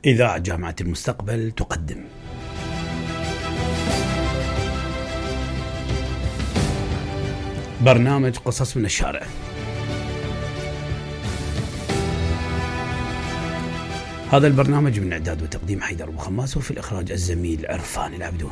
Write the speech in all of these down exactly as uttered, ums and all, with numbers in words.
إذاعة جامعة المستقبل تقدم برنامج قصص من الشارع. هذا البرنامج من إعداد وتقديم حيدر أبو خماس، وفي الإخراج الزميل عرفان العبدون.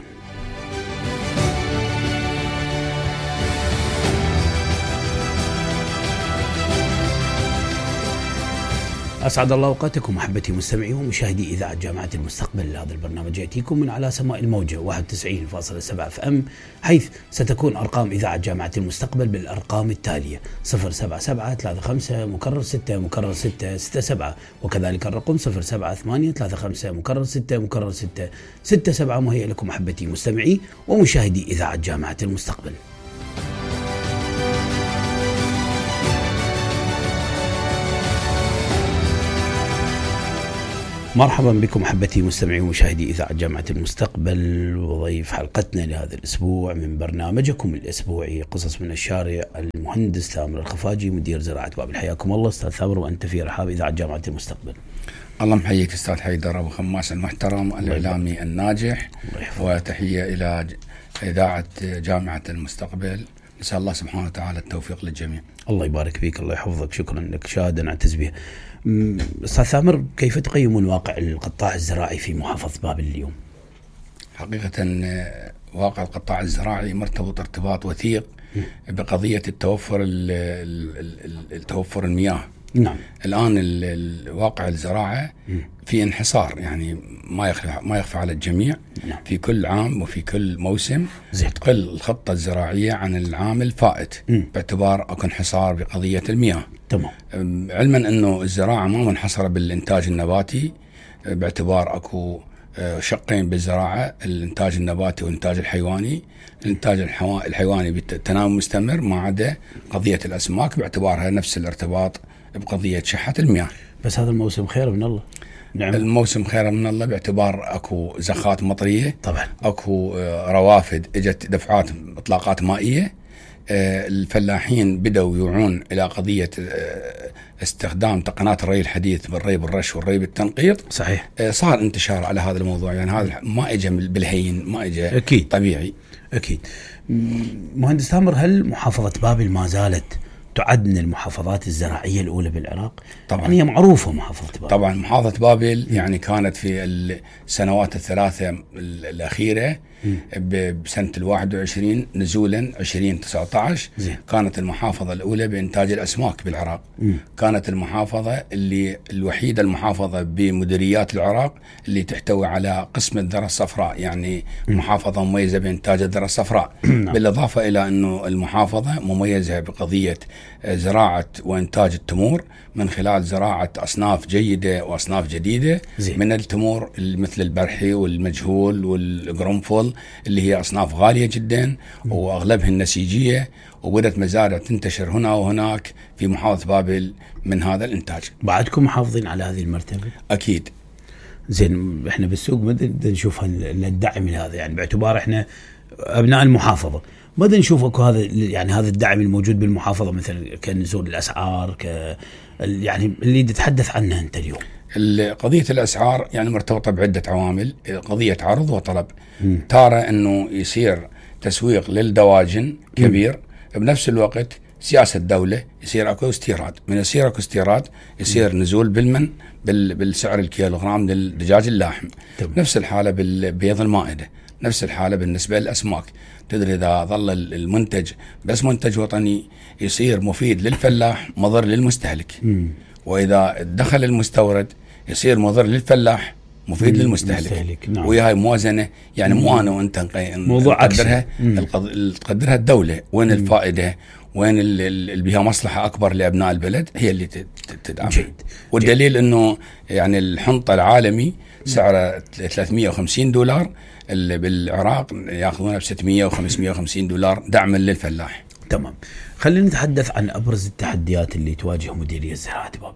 أسعد الله أوقاتكم محبتي مستمعي ومشاهدي إذاعة جامعة المستقبل. هذا البرنامج يأتيكم من على سماء الموجة واحد وتسعين فاصلة سبعة اف ام، حيث ستكون أرقام إذاعة جامعة المستقبل بالأرقام التالية: صفر سبعة سبعة ثلاثة خمسة مكرر ستة مكرر ستة ستة سبعة، وكذلك الرقم صفر سبعة ثمانية ثلاثة خمسة مكرر ستة مكرر ستة ستة سبعة. مهيئ لكم محبتي مستمعي ومشاهدي إذاعة جامعة المستقبل. مرحبا بكم محبتي مستمعي ومشاهدي إذاعة جامعة المستقبل، وضيف حلقتنا لهذا الأسبوع من برنامجكم الأسبوعي قصص من الشارع المهندس ثامر الخفاجي، مدير زراعة باب. حياكم الله أستاذ ثامر وأنت في رحاب إذاعة جامعة المستقبل. الله محييك أستاذ حيدر أبو خماس المحترم الإعلامي الناجح، وتحية إلى إذاعة جامعة المستقبل. نسأل الله سبحانه وتعالى التوفيق للجميع. الله يبارك فيك، الله يحفظك، شكرا لك، شاهدا نعتز به. أستاذ ثامر، كيف تقيمون واقع القطاع الزراعي في محافظة بابل اليوم؟ حقيقة واقع القطاع الزراعي مرتبط ارتباط وثيق بقضية التوفر التوفر المياه. نعم. الآن الواقع الزراعة في انحصار، يعني ما يخفى ما يخفى على الجميع. نعم. في كل عام وفي كل موسم زيت. تقل الخطة الزراعية عن العام الفائت م. باعتبار اكو انحصار بقضية المياه. تمام. علما انه الزراعة ما منحصرة بالانتاج النباتي، باعتبار اكو شقين بالزراعة: الانتاج النباتي والانتاج الحيواني. الانتاج الحيواني بالتناوب مستمر ما عدا قضية الاسماك باعتبارها نفس الارتباط بقضية شحة المياه. بس هذا الموسم خير من الله. نعم. الموسم خير من الله باعتبار اكو زخات مطرية، طبعا اكو روافد، اجت دفعات اطلاقات مائية. الفلاحين بدأوا يوعون الى قضية استخدام تقنيات الري الحديث بالري بالرش والري بالتنقيط. صحيح. صار انتشار على هذا الموضوع، يعني هذا ما اجى بالهين، ما اجى أكيد. طبيعي. اكيد. مهندس ثامر، هل محافظة بابل ما زالت تعد من المحافظات الزراعية الأولى بالعراق؟ طبعا. يعني هي معروفة محافظة بابل. طبعا محافظة بابل يعني كانت في السنوات الثلاثة الأخيرة بسنة الواحد وعشرين نزولا عشرين تسعة عشر زي. كانت المحافظة الأولى بإنتاج الأسماك بالعراق. م. كانت المحافظة اللي الوحيدة المحافظة بمديريات العراق اللي تحتوي على قسم الذرة الصفراء، يعني م. محافظة مميزة بإنتاج الذرة الصفراء. بالإضافة إلى أنه المحافظة مميزة بقضية زراعة وإنتاج التمور من خلال زراعة أصناف جيدة وأصناف جديدة زي. من التمور مثل البرحي والمجهول والقرنفل اللي هي أصناف غالية جدا وأغلبها النسيجية، وبدت مزارع تنتشر هنا وهناك في محافظة بابل من هذا الإنتاج. بعدكم محافظين على هذه المرتبة؟ أكيد. زين، إحنا بالسوق ما نشوف الدعم هذا، يعني باعتبار إحنا أبناء المحافظة ما نشوف اكو هذا، يعني هذا الدعم الموجود بالمحافظة، مثلا كنزول الأسعار، ك يعني اللي تتحدث عنه أنت اليوم. قضية الأسعار يعني مرتبطة بعدة عوامل، قضية عرض وطلب. م. تارة أنه يصير تسويق للدواجن كبير، م. بنفس الوقت سياسة الدولة يصير اكو استيراد، من يصير اكو استيراد يصير م. نزول بالمن بالسعر الكيلوغرام للدجاج اللاحم. م. نفس الحالة بالبيض المائدة، نفس الحالة بالنسبة للأسماك. تدري إذا ظل المنتج بس منتج وطني يصير مفيد للفلاح مضر للمستهلك، م. وإذا دخل المستورد يصير مضر للفلاح مفيد للمستهلك. نعم. وهي هاي موازنة، يعني مو أنا وأنت نقدرها، تقدرها الدولة. وين م. الفائدة، وين اللي بها مصلحة أكبر لأبناء البلد، هي اللي تدعم. جيد. والدليل جيد. أنه يعني الحنطة العالمي سعره ثلاثمئة وخمسين دولار، اللي بالعراق ياخذونها ب ستمئة وخمسمئة وخمسين دولار دعما للفلاح. تمام. خلينا نتحدث عن أبرز التحديات اللي تواجه مديرية زراعة بابل.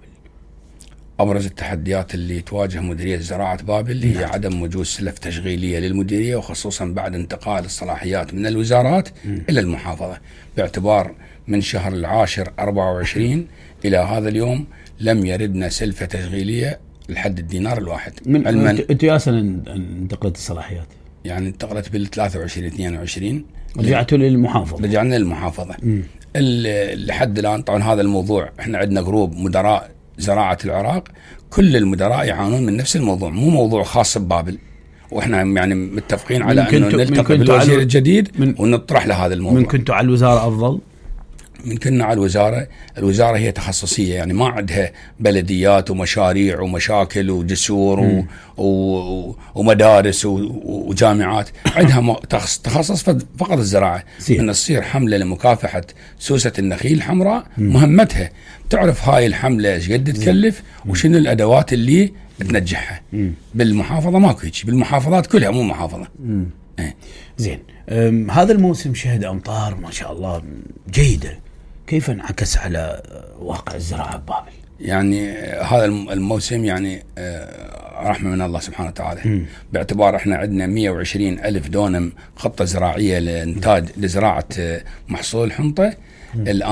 أبرز التحديات اللي تواجه مديرية زراعة بابل هي نعم. عدم وجود سلف تشغيلية للمديرية، وخصوصا بعد انتقال الصلاحيات من الوزارات م. إلى المحافظة، باعتبار من شهر العاشر أربعة وعشرين إلى هذا اليوم لم يردنا سلفة تشغيلية لحد الدينار الواحد. من علما انتوا يا سنة انتقلت الصلاحيات؟ يعني انتقلت بال ثلاثة وعشرين اثنين وعشرين رجعتوا للمحافظة. رجعنا للمحافظة لحد الآن. طبعا هذا الموضوع احنا عندنا جروب مدراء زراعة العراق، كل المدراء يعانون من نفس الموضوع، مو موضوع خاص ببابل، واحنا يعني متفقين على انه نلتقي بالوزير الجديد ونطرح له هذا الموضوع. من كنتوا على الوزارة افضل؟ من كنا على الوزارة. الوزارة هي تخصصية، يعني ما عندها بلديات ومشاريع ومشاكل وجسور و... و... ومدارس و... وجامعات، عندها تخصص فقط الزراعة. أن تصير حملة لمكافحة سوسة النخيل الحمراء، مهمتها تعرف هاي الحملة ايش قد تكلف وشنو الأدوات اللي تنجحها. بالمحافظة ماكو هيك، بالمحافظات كلها مو محافظة. ايه. زين، هذا الموسم شهد أمطار ما شاء الله جيدة، كيف انعكس على واقع الزراعة ببابل؟ يعني هذا الموسم يعني رحمة من الله سبحانه وتعالى. م. باعتبار احنا عندنا مئة وعشرين ألف دونم خطة زراعية لإنتاج لزراعة محصول حنطة. الآن